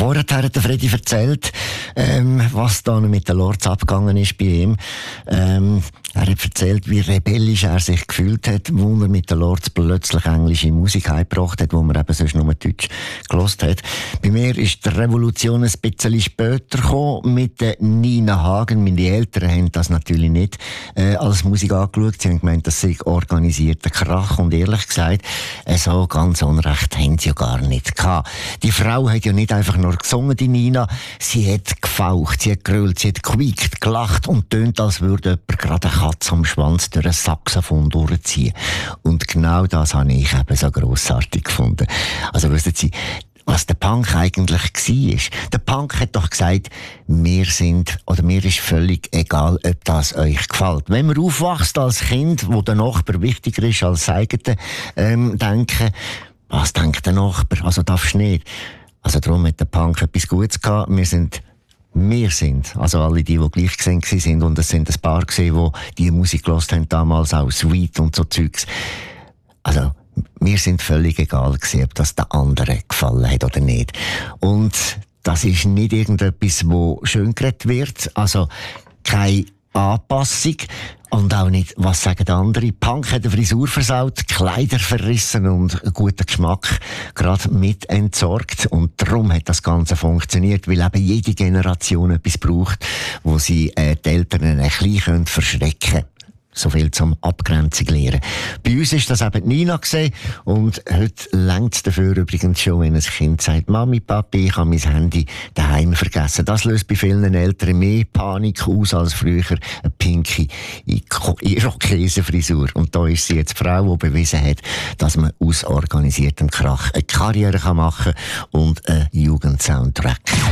Vorher hat der Freddy erzählt, was da mit den Lords abgegangen ist bei ihm. Er hat erzählt, wie rebellisch er sich gefühlt hat, wo er mit den Lords plötzlich englische Musik heimgebracht hat, wo man eben sonst nur Deutsch gehört hat. Bei mir ist die Revolution ein bisschen später gekommen, mit der Nina Hagen. Meine Eltern haben das natürlich nicht als Musik angeschaut. Sie haben gemeint, das sei organisierter Krach. Und ehrlich gesagt, so ganz Unrecht haben sie ja gar nicht gehabt. Die Frau hat ja nicht einfach nur gesungen, die Nina. Sie hat gefaucht, sie hat gegrölt, sie hat gequiekt, gelacht und tönt, als würde jemand gerade eine Katze am Schwanz durch ein Saxophon durchziehen. Und genau das habe ich eben so grossartig gefunden. Also wissen Sie, was der Punk eigentlich war. Der Punk hat doch gesagt, mir ist völlig egal, ob das euch gefällt. Wenn man aufwächst als Kind, wo der Nachbar wichtiger ist als das eigene Denken, was denkt der Nachbar? Also darfst du nicht. Also darum hat der Punk etwas Gutes gehabt. Wir sind, also alle die gleich gesehen sind, und es sind ein paar gesehen, die Musik gehört haben damals, auch Sweet und so Zeugs. Also, mir sind völlig egal gewesen, ob das den anderen gefallen hat oder nicht. Und das ist nicht irgendetwas, wo schön geredet wird, also keine Anpassung. Und auch nicht, was sagen andere. Punk hat eine Frisur versaut, Kleider verrissen und einen guten Geschmack gerade mit entsorgt. Und darum hat das Ganze funktioniert, weil eben jede Generation etwas braucht, wo sie die Eltern ein bisschen verschrecken können. So viel zum Abgrenzung lernen. Bei uns ist das eben Nina gesehen und heute längt's dafür übrigens schon, wenn ein Kind sagt, Mami, Papi, ich habe mein Handy daheim vergessen. Das löst bei vielen Eltern mehr Panik aus als früher eine pinke Irokesenfrisur. Und da ist sie jetzt die Frau, die bewiesen hat, dass man aus organisiertem Krach eine Karriere machen kann und einen Jugendsoundtrack.